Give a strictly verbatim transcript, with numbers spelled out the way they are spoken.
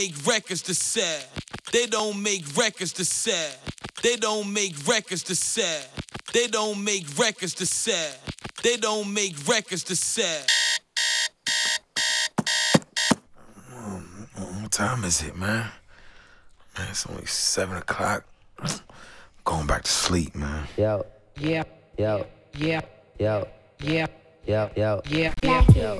make records to sell. They don't make records to sell. They don't make records to sell. They don't make records to sell. They don't make records to sell. What time is it, man? Man, it's only seven o'clock. Going back to sleep, man. Yo. Yeah. Yo. Yeah. Yo. Yeah. Yo. Yo. Yeah. Yo.